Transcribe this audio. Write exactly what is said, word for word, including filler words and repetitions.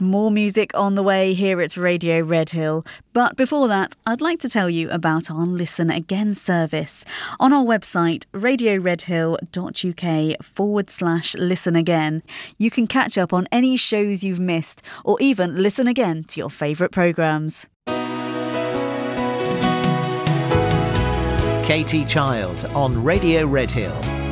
More music on the way here at Radio Redhill. But before that, I'd like to tell you about our Listen Again service. On our website, radioredhill.uk forward slash listen again, you can catch up on any shows you've missed or even listen again to your favourite programmes. Katie Child on Radio Redhill.